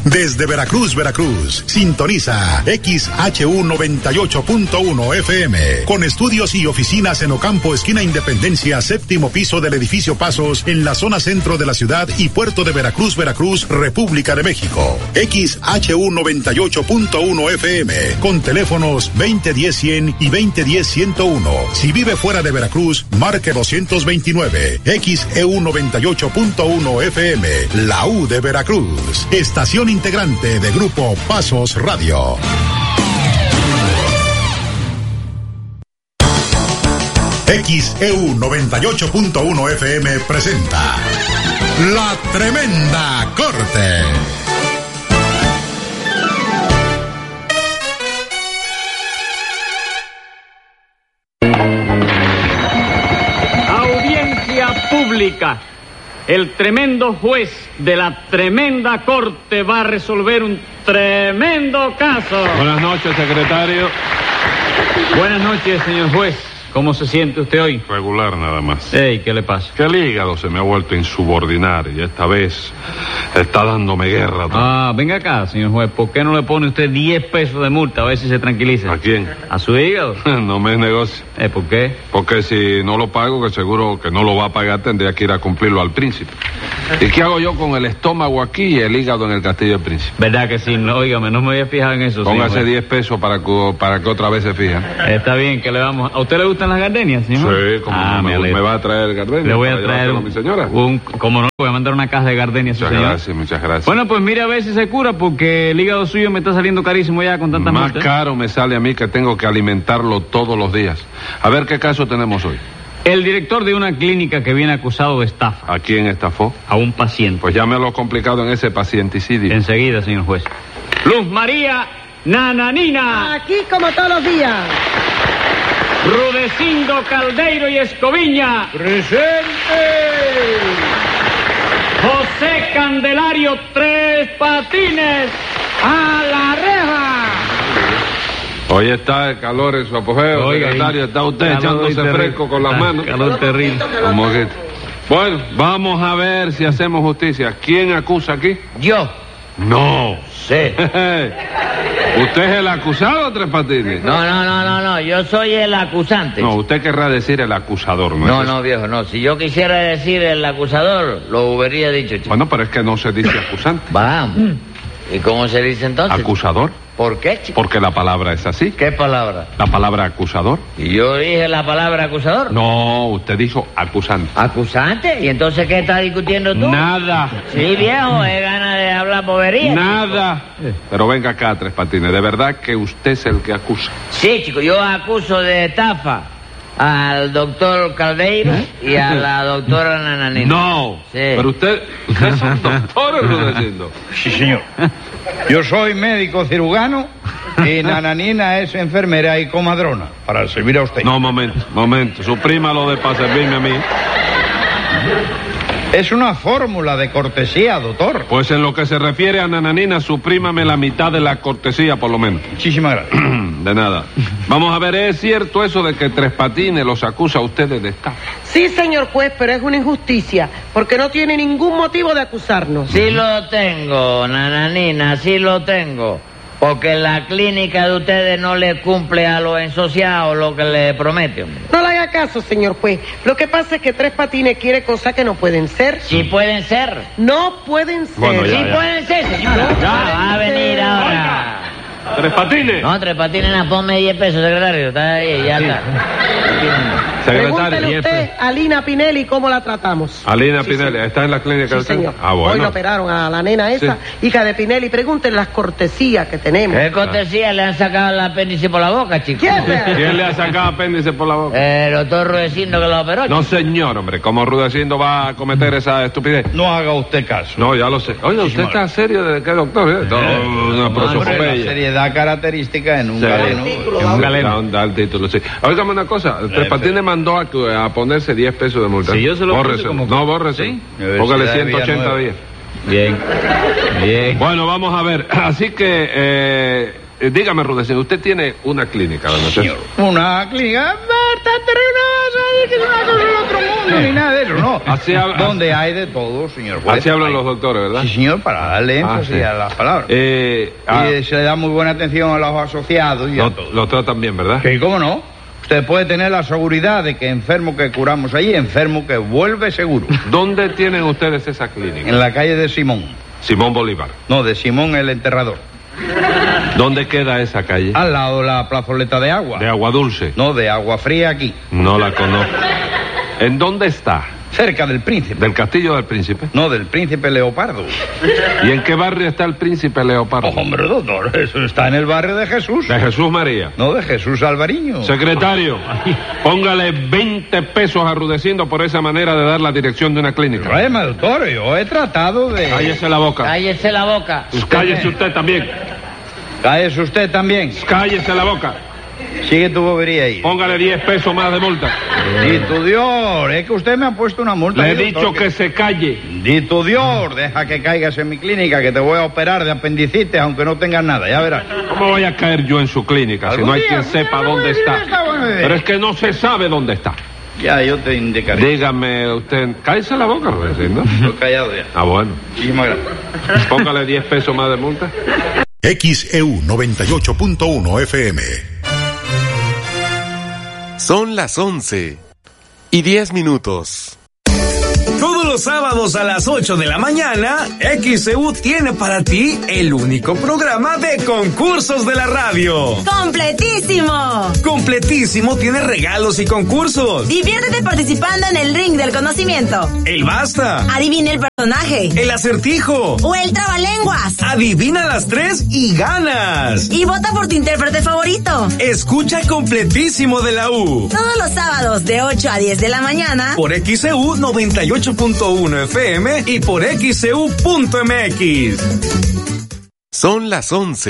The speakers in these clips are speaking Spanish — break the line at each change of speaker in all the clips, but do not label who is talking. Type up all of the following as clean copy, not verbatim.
Desde Veracruz, Veracruz, sintoniza XHU 98.1 FM, con estudios y oficinas en Ocampo, esquina Independencia, séptimo piso del edificio Pasos, en la zona centro de la ciudad y puerto de Veracruz, Veracruz, República de México. XHU 98.1 FM, con teléfonos 2010-100 y 2010-101. Si vive fuera de Veracruz, marque 229. XEU 98.1 FM, la U de Veracruz. Estación integrante de Grupo Pasos Radio. XEU 98.1 FM presenta La Tremenda Corte.
Audiencia pública. El tremendo juez de la tremenda corte va a resolver un tremendo caso.
Buenas noches, secretario.
Buenas noches, señor juez. ¿Cómo se siente usted hoy?
Regular nada más.
Ey, ¿qué le pasa?
Que el hígado se me ha vuelto a insubordinar y esta vez está dándome guerra.
Ah, venga acá, señor juez. ¿Por qué no le pone usted 10 pesos de multa a ver si se tranquiliza?
¿A quién?
¿A su hígado?
No me es negocio.
¿Por qué?
Porque si no lo pago, que seguro que no lo va a pagar, tendría que ir a cumplirlo al príncipe. ¿Y qué hago yo con el estómago aquí y el hígado en el castillo del príncipe?
¿Verdad que sí? No, óigame, no me había fijado en eso.
Póngase 10 pesos para que otra vez se fijen.
Está bien, que le vamos. ¿A usted le gustan las gardenias, señor?
Sí, como me va a traer gardenias.
Le voy a traer
a mi señora.
Como no, voy a mandar una caja de gardenias.
Muchas gracias, muchas gracias.
Bueno, pues mire a ver si se cura, porque el hígado suyo me está saliendo carísimo ya con tantas
Más
multas.
caro me sale a mí, que tengo que alimentarlo todos los días. A ver qué caso tenemos hoy.
El director de una clínica que viene acusado de estafa.
¿A quién estafó?
A un paciente.
Pues ya me lo he complicado en ese pacienticidio.
Enseguida, señor juez. Luz María Nananina.
Aquí como todos los días.
Rudecindo Caldeiro y Escoviña.
¡Presente!
José Candelario Tres Patines. ¡A la reja!
Hoy está el calor en su apogeo.
Oiga,
Secretario, está usted echándose fresco con las manos.
Calor terrible.
¿Cómo que? Bueno, vamos a ver si hacemos justicia. ¿Quién acusa aquí?
Yo.
No.
Sí.
¿Usted es el acusado, Tres Patines?
No, yo soy el acusante.
No, usted querrá decir el acusador, ¿no?
No, viejo, no. Si yo quisiera decir el acusador, lo hubiera dicho, chico.
Bueno, pero es que no se dice acusante.
Vamos. ¿Y cómo se dice entonces?
¿Acusador?
¿Por qué, chico?
Porque la palabra es así.
¿Qué palabra?
La palabra acusador.
¿Y yo dije la palabra acusador?
No, usted dijo acusante.
¿Acusante? ¿Y entonces qué estás discutiendo tú?
Nada.
Sí, viejo, es ganas de hablar bobería.
Nada. Pero venga acá, Tres Patines, de verdad que usted es el que acusa.
Sí, chico, yo acuso de estafa al doctor Caldeiro y a la doctora Nananina.
No.
Sí.
Pero usted es un doctor, Rudecindo.
Sí, señor. Yo soy médico cirujano y Nananina es enfermera y comadrona para servir a usted.
No, momento. Suprímalo de para servirme a mí.
Es una fórmula de cortesía, doctor.
Pues en lo que se refiere a Nananina, suprímame la mitad de la cortesía, por lo menos.
Muchísimas gracias.
De nada. Vamos a ver, ¿es cierto eso de que Tres Patines los acusa a ustedes de estafa?
Sí, señor juez, pero es una injusticia, porque no tiene ningún motivo de acusarnos.
Sí lo tengo, Nananina, sí lo tengo. Porque la clínica de ustedes no le cumple a los ensociados lo que le promete, hombre.
No le haga caso, señor juez. Lo que pasa es que Tres Patines quiere cosas que no pueden ser.
Sí pueden ser.
No pueden ser.
Bueno, ya.
Sí pueden ser, señora. Va a venir ahora.
¡Tres Patines!
No, Tres Patines, ponme 10 pesos, secretario. Está ahí, ya está.
Pregúntele usted a Lina Pinelli cómo la tratamos.
Alina
Sí,
Pinelli,
señor.
¿está en la clínica?
Sí, señor.
Ah, bueno.
Hoy lo operaron a la nena esa, hija de Pinelli. Pregúntenle las cortesías que tenemos.
¿Qué cortesía le han sacado el apéndice por la boca, chico?
¿Quién le ha sacado apéndice por la boca?
El doctor Rudecindo que lo operó.
No, señor, hombre. ¿Cómo Rudecindo va a cometer esa estupidez?
No haga usted caso.
No, ya lo sé. Oye, ¿usted está serio desde qué, doctor? Todo una
Hombre, la
prosopopeya.
seriedad característica en un
Sí.
galeno.
En un galeno. Da el título, sí. Óigame una cosa. Tres Patines mandó a ponerse 10 pesos de multa.
Sí, yo se lo
Bórrese.
puse como-
No, bórrese.
¿Sí?
Póngale
Universidad de
180
Villanueva.
días.
Bien.
Bueno, vamos a ver. Así que dígame, Rudecindo, usted tiene una clínica, ¿verdad?
Señor, una clínica bastante regular, que es una cosa del otro mundo, ni nada de eso, no. Donde hay de todo, señor juez.
Así hablan los doctores, ¿verdad?
Sí, señor, para darle énfasis a las palabras. Y se le da muy buena atención a los asociados y a todos.
Lo tratan bien, ¿verdad?
Sí, ¿cómo no? Usted puede tener la seguridad de que enfermo que curamos allí, enfermo que vuelve seguro.
¿Dónde tienen ustedes esa clínica?
En la calle de Simón.
Simón Bolívar.
No, de Simón el enterrador.
¿Dónde queda esa calle?
Al lado de la plazoleta de agua.
¿De Agua Dulce?
No, de Agua Fría aquí.
No la conozco. ¿En dónde está?
Cerca del Príncipe.
¿Del Castillo del Príncipe?
No, del Príncipe Leopardo.
¿Y en qué barrio está el Príncipe Leopardo?
Oh, hombre, doctor, eso está en el barrio de Jesús.
¿De Jesús María?
No, de Jesús Alvariño.
Secretario, póngale 20 pesos a Rudecindo por esa manera de dar la dirección de una clínica.
Problema, doctor, yo he tratado de...
Cállese la boca.
Cállese la boca.
Pues cállese usted también.
Cállese usted también.
Cállese la boca.
Sigue tu bobería ahí.
Póngale 10 pesos más de multa.
Dito Dios, es que usted me ha puesto una multa.
Le he dicho que se calle.
Dito Dios, deja que caigas en mi clínica, que te voy a operar de apendicitis, aunque no tengas nada, ya verás.
¿Cómo voy a caer yo en su clínica si no hay quien sepa dónde está? Pero es que no se sabe dónde está.
Ya, yo te indicaré.
Dígame usted, cállese la boca, Rudecindo.
Estoy callado ya.
Ah, bueno.
Muchísimas gracias.
Póngale 10 pesos más de multa.
XEU 98.1 FM.
Son las 11:10.
Todos los sábados a las 8 de la mañana, XEU tiene para ti el único programa de concursos de la radio.
¡Completísimo!
Completísimo tiene regalos y concursos.
Diviértete participando en el ring del conocimiento.
El basta.
Adivina el personaje.
El acertijo.
O el trabalenguas.
Adivina las 3 y ganas.
Y vota por tu intérprete favorito.
Escucha Completísimo de la U.
Todos los sábados de 8 a 10 de la mañana.
Por XEU 98.1 FM y por XEU.mx.
Son las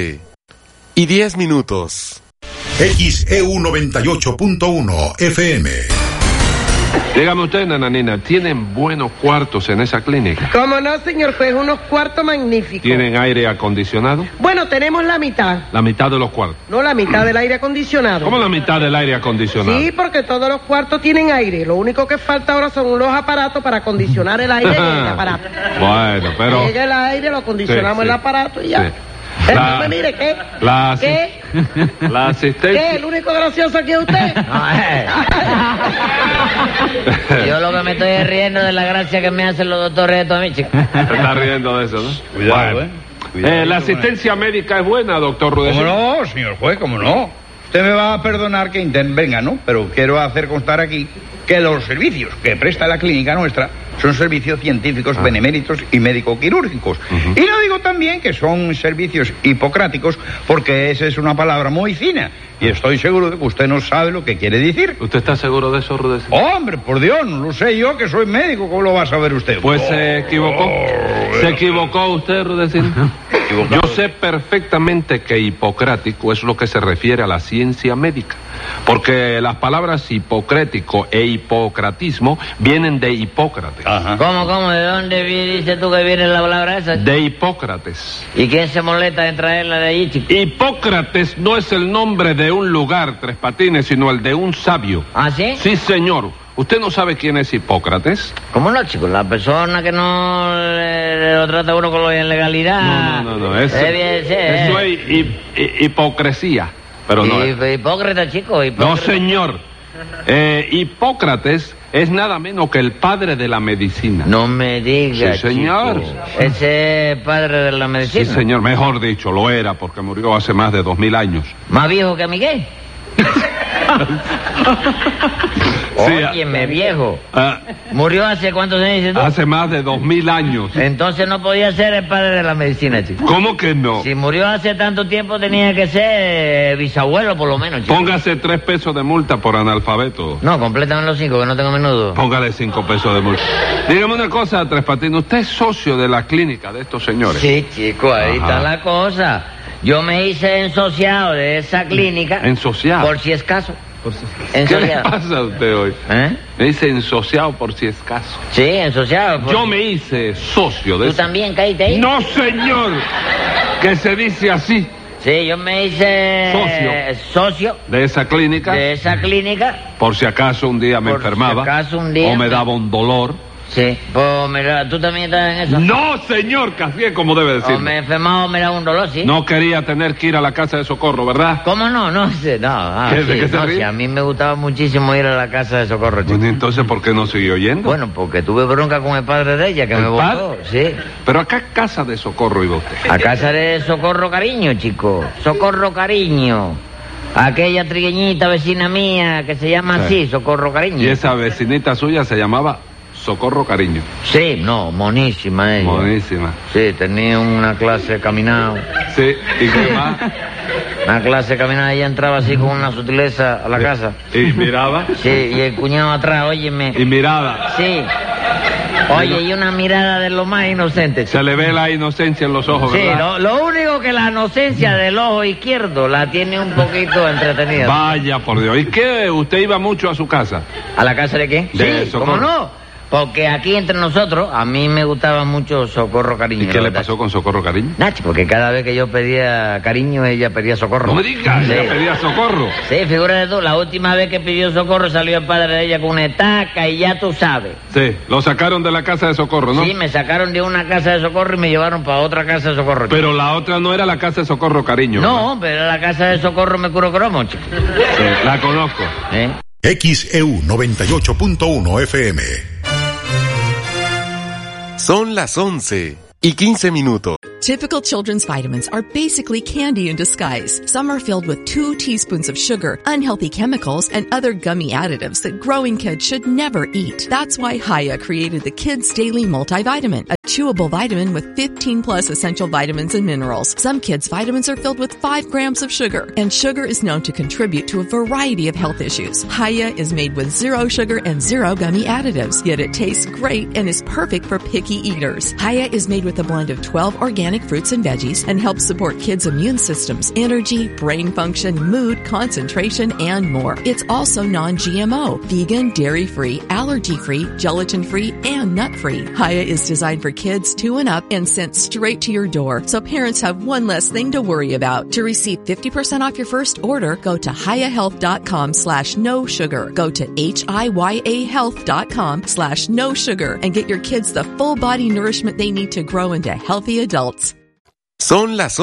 11:10.
XEU 98.1 FM.
Dígame usted, nananina, ¿tienen buenos cuartos en esa clínica?
¿Cómo no, señor juez? Unos cuartos magníficos.
¿Tienen aire acondicionado?
Bueno, tenemos la mitad.
La mitad de los cuartos.
No, la mitad del aire acondicionado.
¿Cómo la mitad del aire acondicionado?
Sí, porque todos los cuartos tienen aire. Lo único que falta ahora son los aparatos para acondicionar el aire en el aparato.
Bueno, pero...
Llega el aire, lo acondicionamos en el aparato y ya.
Sí.
Mire, ¿qué?
¿Qué? La asistencia...
¿Qué? ¿El único gracioso aquí es usted?
Yo lo que me estoy riendo de la gracia que me hacen los doctores estos a mí, chico.
Se está riendo de eso, ¿no?
Cuidado,
Bueno. La asistencia médica es buena, doctor Rudecindo.
¿Cómo no, señor juez? ¿Cómo no? Usted me va a perdonar que intervenga, ¿no? Pero quiero hacer constar aquí que los servicios que presta la clínica nuestra son servicios científicos, beneméritos y médico-quirúrgicos. Y no digo también que son servicios hipocráticos, porque esa es una palabra muy fina. Y estoy seguro de que usted no sabe lo que quiere decir.
¿Usted está seguro de eso, Rudecindo?
Hombre, por Dios, no lo sé yo, que soy médico. ¿Cómo lo va a saber usted?
Pues se equivocó. ¿Se equivocó usted, Rudecindo? Yo sé perfectamente que hipocrático es lo que se refiere a la ciencia médica, porque las palabras hipocrético e hipocratismo vienen de Hipócrates.
Ajá.
¿Cómo? ¿De dónde dices tú que viene la palabra esa?
De Hipócrates.
¿Y quién se molesta en traerla de ahí, chico?
Hipócrates no es el nombre de un lugar, Tres Patines, sino el de un sabio.
¿Ah, sí?
Sí, señor. ¿Usted no sabe quién es Hipócrates?
¿Cómo no, chico? La persona que no lo trata uno con la ilegalidad.
No. Eso es hipocresía. Pero no.
Hipócrita, chico. Hipócrita.
No, señor. Hipócrates es nada menos que el padre de la medicina.
No me diga,
Sí, señor.
chico. Ese padre de la medicina.
Sí, señor. Mejor dicho, lo era porque murió hace más de 2000 años.
¿Más viejo que Miguel? Óyeme, viejo. ¿Murió hace cuántos años dices tú?
Hace más de 2000 años.
Entonces no podía ser el padre de la medicina, chico.
¿Cómo que no?
Si murió hace tanto tiempo tenía que ser bisabuelo por lo menos, chico.
Póngase 3 pesos de multa por analfabeto.
No, complétame los 5 que no tengo menudo.
Póngale 5 pesos de multa. Dígame una cosa, Tres Patines, ¿usted es socio de la clínica de estos señores?
Sí, chico, ahí está la cosa. Yo me hice ensociado de esa clínica.
¿Ensociado?
Por si es caso.
¿Qué le pasa a usted hoy? Me dice ensociado por si es caso.
Sí, ensociado.
Yo me hice socio de
¿Tú también caíste ahí?
No, señor. Que se dice así.
Sí, yo me hice... Socio.
¿De esa clínica?
De esa clínica.
Por si acaso un día me enfermaba.
Por si acaso un día...
O me daba un dolor.
Sí, pues mira, ¿tú también estás en eso?
No, señor, casi es como debe decir.
O me enfermaba o me daba un dolor, sí.
No quería tener que ir a la casa de socorro, ¿verdad?
¿Cómo no? No sé, no.
¿Qué, de qué se ríe?
Sí, a mí me gustaba muchísimo ir a la casa de socorro, chico.
Bueno, entonces, ¿por qué no siguió yendo?
Bueno, porque tuve bronca con el padre de ella, que me votó, sí.
Pero ¿a qué casa de socorro iba usted?
A casa de Socorro Cariño, chico. Socorro Cariño. Aquella trigueñita vecina mía que se llama así, Socorro Cariño.
Y esa vecinita suya se llamaba Socorro Cariño.
Sí, no, monísima ella.
Monísima.
Sí, tenía una clase de caminado.
Sí, ¿y qué más?
Una clase de caminado, ella entraba así con una sutileza a la casa.
¿Y miraba?
Sí, y el cuñado atrás, óyeme.
¿Y miraba?
Sí. Oye, y una mirada de lo más inocente, chico.
Se le ve la inocencia en los ojos, ¿verdad?
Sí, lo único que la inocencia del ojo izquierdo la tiene un poquito entretenida.
Vaya, por Dios. ¿Y qué? ¿Usted iba mucho a su casa?
¿A la casa de qué?
De
sí,
Socorro.
¿cómo no? Porque aquí entre nosotros, a mí me gustaba mucho Socorro Cariño.
¿Y qué le pasó con Socorro Cariño?
Nachi, porque cada vez que yo pedía cariño, ella pedía socorro.
No me digas,
sí.
ella pedía socorro.
Sí, figúrate tú, la última vez que pidió socorro salió el padre de ella con una estaca y ya tú sabes.
Sí, lo sacaron de la casa de socorro, ¿no?
Sí, me sacaron de una casa de socorro y me llevaron para otra casa de socorro.
Pero la otra no era la casa de socorro Cariño.
No, pero era la casa de socorro me curo cromo, chico.
Sí, la conozco.
XEU 98.1 FM.
Son las 11:15.
Typical children's vitamins are basically candy in disguise. Some are filled with 2 teaspoons of sugar, unhealthy chemicals, and other gummy additives that growing kids should never eat. That's why Haya created the Kids Daily Multivitamin, a chewable vitamin with 15 plus essential vitamins and minerals. Some kids' vitamins are filled with 5 grams of sugar, and sugar is known to contribute to a variety of health issues. Haya is made with 0 sugar and 0 gummy additives, yet it tastes great and is perfect for picky eaters. Haya is made with a blend of 12 organic fruits and veggies and helps support kids' immune systems, energy, brain function, mood, concentration, and more. It's also non-GMO, vegan, dairy-free, allergy-free, gelatin-free, and nut-free. Haya is designed for kids 2 and up and sent straight to your door, so parents have one less thing to worry about. To receive 50% off your first order, go to hiyahealth.com/no sugar. Go to hiyahealth.com/no sugar and get your kids the full body nourishment they need to grow into healthy adults.
Son las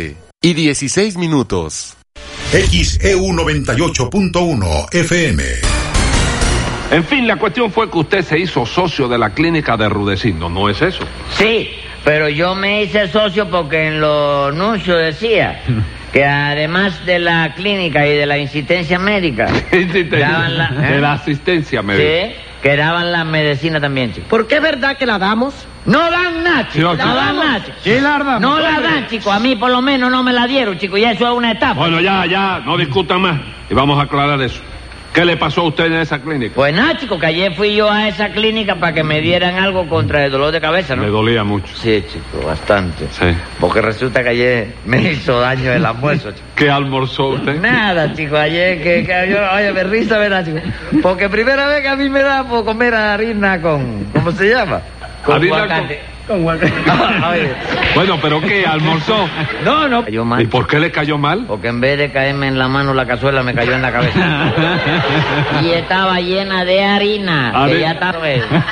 11:16.
XEU 98.1 FM.
En fin, la cuestión fue que usted se hizo socio de la clínica de Rudecindo, ¿no es eso?
Sí, pero yo me hice socio porque en los anuncios decía que además de la clínica y de la insistencia médica, daban
de la asistencia médica.
Sí, que daban la medicina también, chico.
¿Por qué es verdad que la damos?
No dan nada, chico. No dan nada, chico.
Sí, la damos.
No la dan, chico. A mí por lo menos no me la dieron, chico. Y eso es una etapa.
Bueno, ya, no discutan más. Y vamos a aclarar eso. ¿Qué le pasó a usted en esa clínica?
Pues nada, chico, que ayer fui yo a esa clínica para que me dieran algo contra el dolor de cabeza, ¿no?
Le dolía mucho.
Sí, chico, bastante.
Sí.
Porque resulta que ayer me hizo daño el almuerzo, chico.
¿Qué almorzó usted?
Nada, chico, ayer que yo, oye, me risa, ¿verdad, chico? Porque primera vez que a mí me da por comer harina con, ¿cómo se llama? Con
Harina
aguacate.
Con aguacate.
Oye.
Bueno, ¿pero qué? ¿Almorzó?
No. Cayó mal.
¿Y por qué le cayó mal?
Porque en vez de caerme en la mano la cazuela, me cayó en la cabeza. Y estaba llena de harina. Que ya está...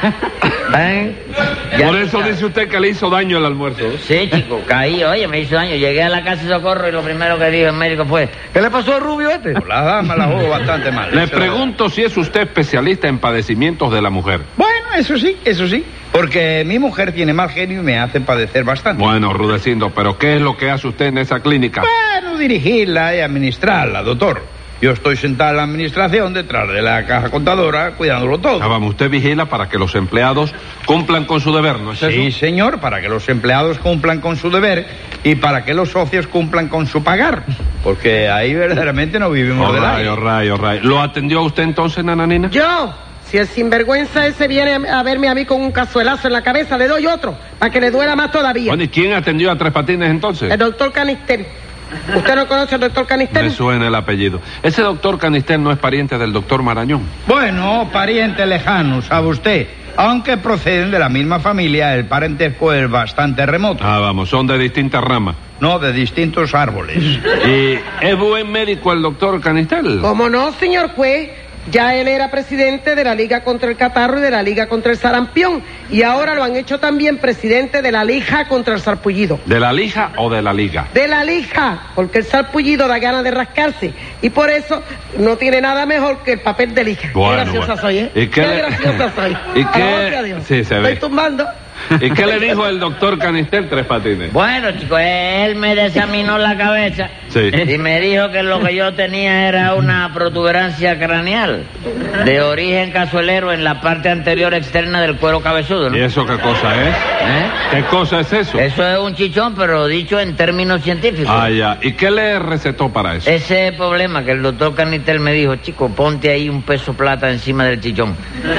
Por eso dice usted que le hizo daño el almuerzo.
Sí, chico, caí, oye, me hizo daño. Llegué a la casa de socorro y lo primero que dijo el médico fue: ¿qué le pasó al rubio este?
La dama la jugó bastante mal.
Le pregunto si es usted especialista en padecimientos de la mujer.
Bueno, eso sí. Porque mi mujer tiene mal genio y me hace padecer bastante.
Bueno, Rudecindo, pero ¿qué es lo que hace usted en esa clínica?
Bueno, dirigirla y administrarla, doctor. Yo estoy sentado en la administración detrás de la caja contadora, cuidándolo todo.
Vamos, usted vigila para que los empleados cumplan con su deber, ¿no es eso?
Sí, señor, para que los empleados cumplan con su deber y para que los socios cumplan con su pagar. Porque ahí verdaderamente no vivimos del aire.
All right. ¿Lo atendió a usted entonces, nananina?
¿Yo? Si el sinvergüenza ese viene a verme a mí con un cazuelazo en la cabeza, le doy otro, para que le duela más todavía.
Bueno, ¿y quién atendió a Tres Patines entonces?
El doctor Canister. ¿Usted no conoce al doctor Canister?
Me suena el apellido. Ese doctor Canister no es pariente del doctor Marañón.
Bueno, pariente lejano, sabe usted. Aunque proceden de la misma familia, el parentesco es bastante remoto.
Ah, vamos, son de distintas ramas.
No, de distintos árboles.
¿Y es buen médico el doctor Canister?
¿Cómo no, señor juez? Ya él era presidente de la Liga contra el Catarro y de la Liga contra el Sarampión. Y ahora lo han hecho también presidente de la Lija contra el Sarpullido.
¿De la lija o de la liga?
De la Lija, porque el sarpullido da ganas de rascarse. Y por eso no tiene nada mejor que el papel de lija.
Bueno,
qué graciosa soy, ¿eh?
¿Y qué
graciosa soy.
¿Y qué?
Gracias a Dios.
Sí, se ve.
Estoy tumbando.
¿Y qué le dijo el doctor Canister, Tres Patines?
Bueno, chicos, él me desaminó la cabeza.
Sí.
Y me dijo que lo que yo tenía era una protuberancia craneal de origen cazuelero en la parte anterior externa del cuero cabezudo, ¿no?
¿Y eso qué cosa es? ¿Qué cosa es eso?
Eso es un chichón, pero dicho en términos científicos.
Ah, ya. ¿Y qué le recetó para eso?
Ese problema que el doctor Canister me dijo, chico, ponte ahí un peso plata encima del chichón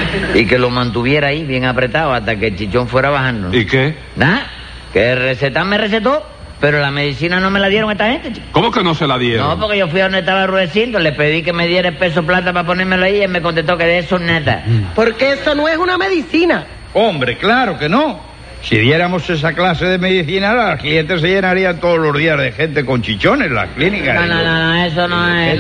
y que lo mantuviera ahí bien apretado hasta que el chichón fuera bajando.
¿Y qué?
Nada, que recetar me recetó, pero la medicina no me la dieron esta gente, chico.
¿Cómo que no se la dieron?
No, porque yo fui a donde estaba Rudecindo, le pedí que me diera el peso plata para ponérmelo ahí y él me contestó que de eso nada.
Porque eso no es una medicina.
Hombre, claro que no. Si diéramos esa clase de medicina, las clientes se llenarían todos los días de gente con chichones en las clínicas.
No, eso no es,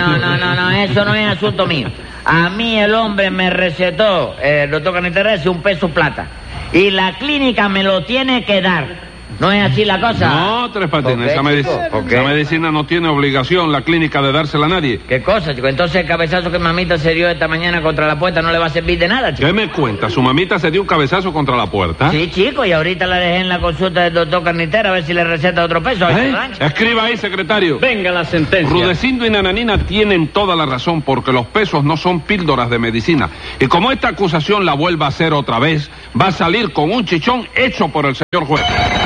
eso no es asunto mío. A mí el hombre me recetó, el doctor Canister, un peso plata. Y la clínica me lo tiene que dar. ¿No es así la cosa?
No, Tres Patines, esa medicina no tiene obligación la clínica de dársela a nadie.
¿Qué cosa, chico? Entonces el cabezazo que mamita se dio esta mañana contra la puerta no le va a servir de nada, chico.
¿Qué me cuenta? ¿Su mamita se dio un cabezazo contra la puerta?
Sí, chico, y ahorita la dejé en la consulta del doctor Canister a ver si le receta otro peso.
Escriba ahí, secretario.
Venga la sentencia.
Rudecindo y Nananina tienen toda la razón porque los pesos no son píldoras de medicina. Y como esta acusación la vuelva a hacer otra vez, va a salir con un chichón hecho por el señor juez.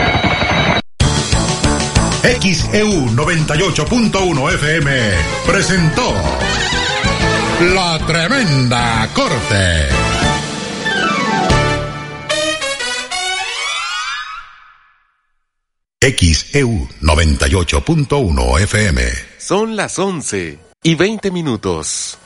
XEU 98.1 FM presentó La Tremenda Corte. XEU 98.1 FM.
Son las 11:20.